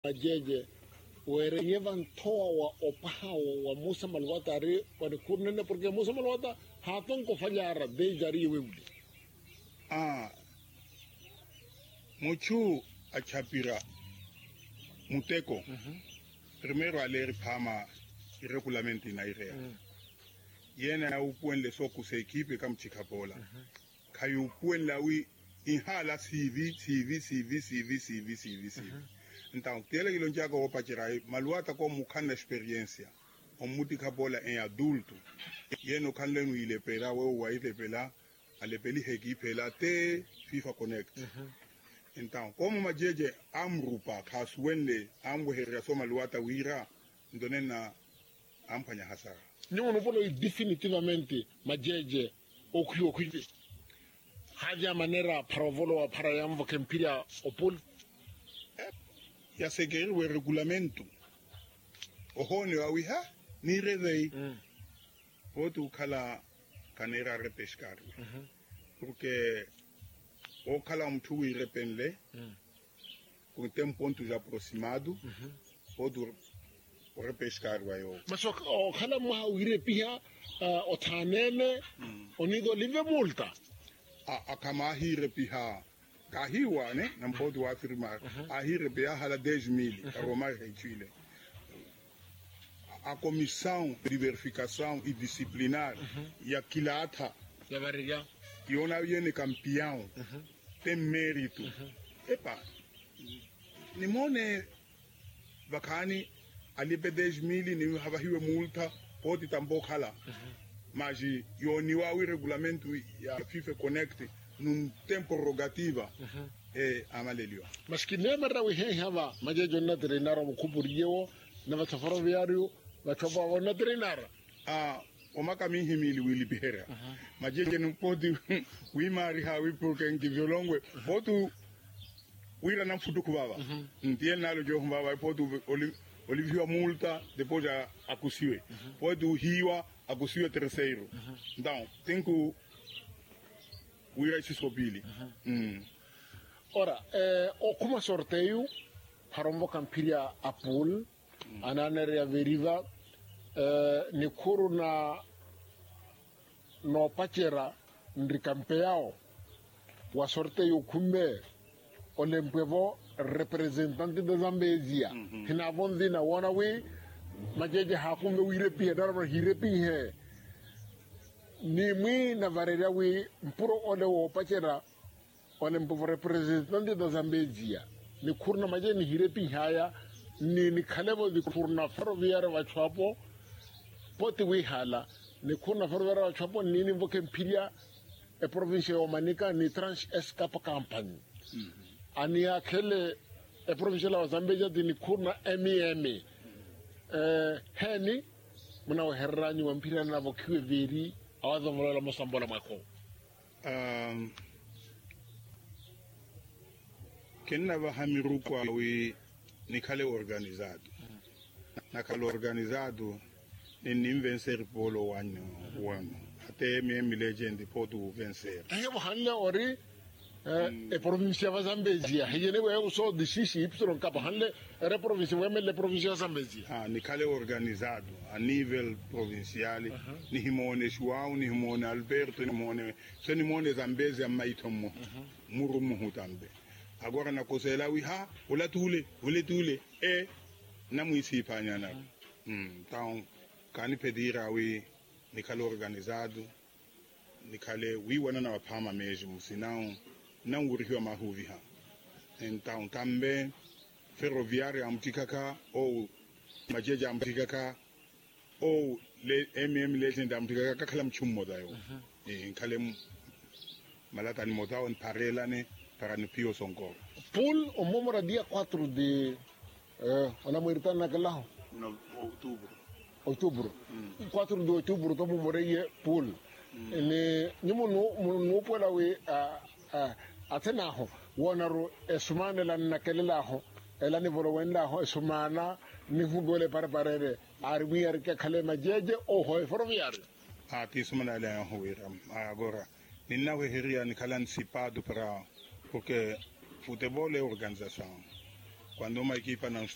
majeje were yevan toa wa opahao wa Musa Malwata ari wani kurnene porque Musa Malwata haton ko fanyara de jari wewli muchu achapira muteko primero aler pama irregulamenti na irea yena na upuen le soku se ekipe kam chikapola kayu upuen la wi inhala CV então tele que lonja ko pachirai maluata ko mukana experiência o mutika bola em adulto yeno kan lenu ile pela wa ile pela ale peli ekipe la te FIFA Connect então como majeje amrupa kaswende amwe heraso maluata wira ndonena ampanya hasara não polo definitivamente majeje okwi haja manera paravolo para yamvo kempiria opol ya seguir o regulamento o hone wa wiha ni redei outro kala canera repescar porque o kala mtu repenle com tem pontos aproximado outro o repescar wa yo mas o kala ma wire pia o tanene onido live multa a kama hire piha kahiwa ne na mpodo wa afirmar a hire piha hala 10.000 a Roma e Chile a comissão de verificação e disciplinar e a quilata ya varia e ona yene campeão tem mérito epa ni mone bakani ali pe 10.000 ni hava hiwe multa pode tamboka hala mas yoni wa regulamento ya FIFA Connect num tempo prorrogativa amalelio mas que nemara we hava majejo na treinara mukuburiyo na ferroviário vachoba na treinara o makami himili wili bihera majeje não pode wimari hawi porque ngi violongwe pode wira na futuku baba ndiye nalo jo baba pode olivia multa depois acusiwe pode hiwa acusiwe terceiro então tem que wira esse sobili ora o como sorteio harombo campiria apul ananere veriva ni corona no pachera ndri campeao wa sorteio kumbe olempevo representante de Zambezia hina vonzina wana we majeje hakumbe wire pia daraba hirepi he ni mwi na vareria we mpuro ole wo pachera olempevo representante de Zambezia ni kurna majeje ni hirepi haya ni khalebo di kurna ferroviaria wa chwapo poti we hala ni kurna ferroviaria wa chwapo ni mvoke mpiria e provincia o manika ni trans escape campagne ani akele e provincia la Zambezia di ni kurna MEME heni muna o herranyi wa mpiria na vokiwe veri awaza mlola mosambola mako kenna va hamiru kwa we ni kale organizado na kale organizado ni vencer polo wano até mesmo legend pode vencer ayo hanle ori e provincia va Zambezia hiyene we so disisi ipsilon kapa hanle re provincia we le provincia Zambezia ni kale organizado a nível provincial ni himone João ni himone Alberto ni himone so ni himone Zambezia maitomo muru muhutambe agora na kosela wiha ule tule na muisi panyana então kani pedira we ni kale organizado ni kale wi wana na wapama mesmo senão não urihiwa mahuvi ha então também ferroviária amtikaka ou majeja amtikaka ou le legend amtikaka kala mchummo dayo kale malata ni motao parela ne para no pio sonkor pool o momora dia 4 de ona moritana kala no outubro 4 de outubro to momoreie pool ne nyimo no pola we atena ho wonaro esumane lan nakelela ho elani volo wenda ho esumana ni fugole parparere armi arke khale majeje o ho ferroviário ti sumana la ho wiram agora ninna we heria ni kala anticipado para porque futebol é organização quando uma equipa não